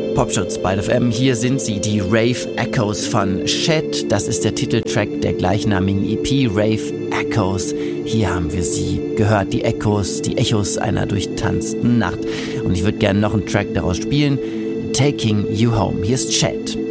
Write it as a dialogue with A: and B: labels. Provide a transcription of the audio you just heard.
A: Popschutz bei FM. Hier sind sie, die Rave Echoes von Shed. Das ist der Titeltrack der gleichnamigen EP Rave Echoes. Hier haben wir sie gehört, die Echos einer durchtanzten Nacht. Und ich würde gerne noch einen Track daraus spielen. Taking You Home. Hier ist Shed.